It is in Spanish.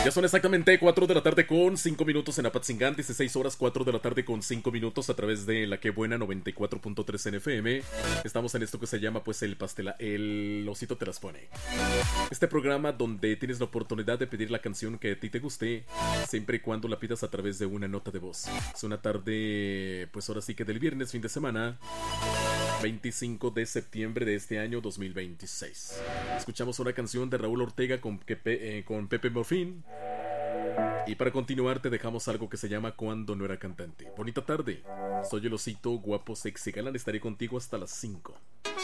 Ya son exactamente 4 de la tarde con 5 minutos en Apatzingán, 16 horas 4 de la tarde con 5 minutos a través de La Que Buena 94.3 en FM. Estamos en esto que se llama pues el Osito te las pone. Este programa donde tienes la oportunidad de pedir la canción que a ti te guste, siempre y cuando la pidas a través de una nota de voz. Es una tarde, pues ahora sí que del viernes, fin de semana, 25 de septiembre de este año 2026. Escuchamos una canción de Raúl Ortega con Pepe Morfín. Y para continuar te dejamos algo que se llama Cuando no era cantante. Bonita tarde. Soy el Osito, guapo, sexy, galán. Estaré contigo hasta las 5.